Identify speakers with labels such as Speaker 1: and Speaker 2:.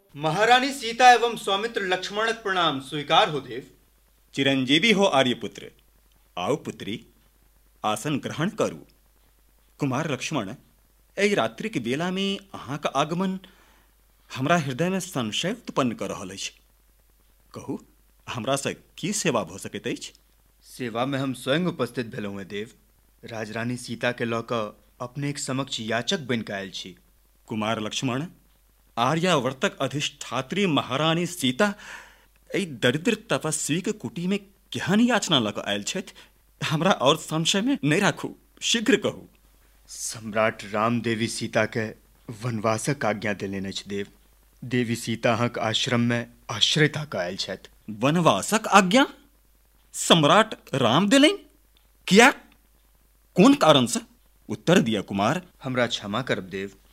Speaker 1: महारानी सीता एवं स्वामित्र लक्ष्मण प्रणाम स्वीकार हो देव।
Speaker 2: चिरंजीवी हो आर्यपुत्र। आओ पुत्री, आसन ग्रहण करू। कुमार लक्ष्मण, एहि रात्रि के बेला में अहाँ का आगमन हमरा हृदय में संशय उत्पन्न कर रहल अछि। कहू, हमरा से की सेवा भ सकैत अछि?
Speaker 1: सेवा में हम स्वयं उपस्थित भेलहुँ हैं देव। राजरानी सीता के लऽ कऽ अपने एक समक्ष याचक बनि कऽ आयल छी।
Speaker 2: कुमार लक्ष्मण, आर्यावर्तक अधिष्ठात्री महारानी सीता एहि दरिद्र तपस्वी के कुटी में केहन याचना लऽ कऽ आयल छथि? हमरा और संशय में नहीं राखू, शीघ्र कहू।
Speaker 1: सम्राट राम देवी सीता के वनवासक आज्ञा देलनि अछि देव। देवी सीता अहाँक आश्रम में आश्रयता कऽ आयल छथि।
Speaker 2: वनवासक आज्ञा सम्राट राम देलनि? किया? कोन कारण से? उत्तर दिया कुमार।
Speaker 1: हमरा क्षमा करब देव।